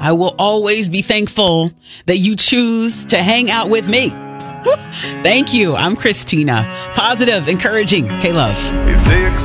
I will always be thankful that you choose to hang out with me. Thank you. I'm Christina. Positive, encouraging, K-Love. It's